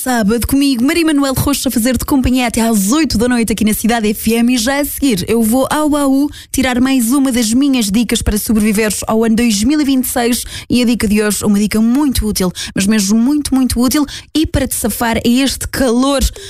Sábado comigo, Maria Manuel Rocha, a fazer-te companhia até às 8 da noite aqui na Cidade FM. E já a seguir eu vou ao baú tirar mais uma das minhas dicas para sobreviveres ao ano 2026. E a dica de hoje, uma dica muito útil, mas mesmo muito, muito útil, e para te safar a este calor